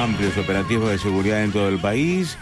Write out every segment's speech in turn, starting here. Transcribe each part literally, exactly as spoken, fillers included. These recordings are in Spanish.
amplios operativos de seguridad en todo el país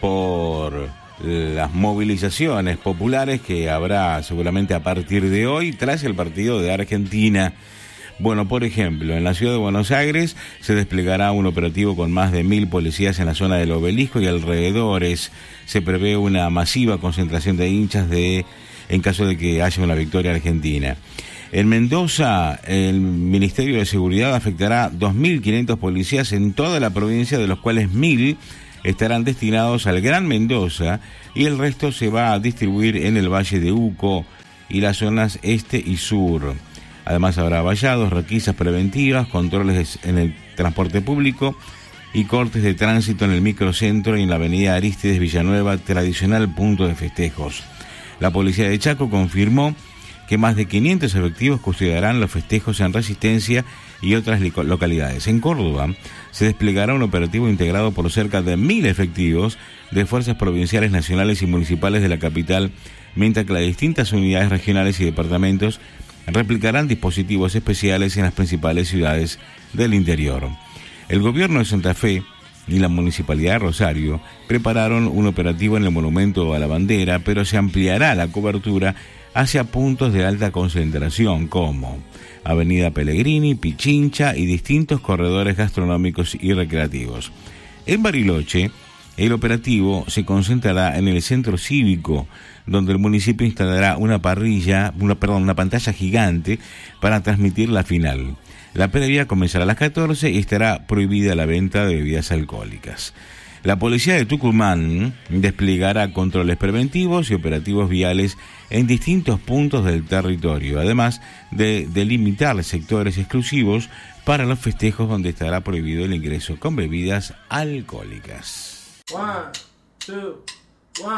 por las movilizaciones populares que habrá seguramente a partir de hoy tras el partido de Argentina. Bueno, por ejemplo, en la ciudad de Buenos Aires se desplegará un operativo con más de mil policías en la zona del Obelisco y alrededores. Se prevé una masiva concentración de hinchas de en caso de que haya una victoria argentina. En Mendoza, el Ministerio de Seguridad afectará dos mil quinientos policías en toda la provincia, de los cuales mil estarán destinados al Gran Mendoza y el resto se va a distribuir en el Valle de Uco y las zonas este y sur. Además habrá vallados, requisas preventivas, controles en el transporte público y cortes de tránsito en el microcentro y en la avenida Arístides Villanueva, tradicional punto de festejos. La policía de Chaco confirmó que más de quinientos efectivos custodiarán los festejos en Resistencia y otras localidades. En Córdoba se desplegará un operativo integrado por cerca de mil efectivos de fuerzas provinciales, nacionales y municipales de la capital, mientras que las distintas unidades regionales y departamentos replicarán dispositivos especiales en las principales ciudades del interior. El gobierno de Santa Fe y la Municipalidad de Rosario prepararon un operativo en el Monumento a la Bandera, pero se ampliará la cobertura hacia puntos de alta concentración como Avenida Pellegrini, Pichincha y distintos corredores gastronómicos y recreativos. En Bariloche, el operativo se concentrará en el centro cívico, donde el municipio instalará una parrilla, una, perdón, una pantalla gigante para transmitir la final. La previa comenzará a las catorce y estará prohibida la venta de bebidas alcohólicas. La policía de Tucumán desplegará controles preventivos y operativos viales en distintos puntos del territorio, además de delimitar sectores exclusivos para los festejos donde estará prohibido el ingreso con bebidas alcohólicas. One, two.